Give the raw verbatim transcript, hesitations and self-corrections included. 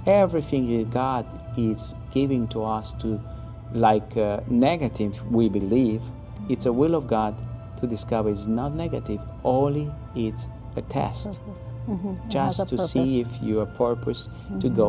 everything that God is giving to us to, like uh, negative, we believe, it's a will of God to discover it's not negative, only it's a test. Purpose. Mm-hmm. Just to see if your purpose mm-hmm. to go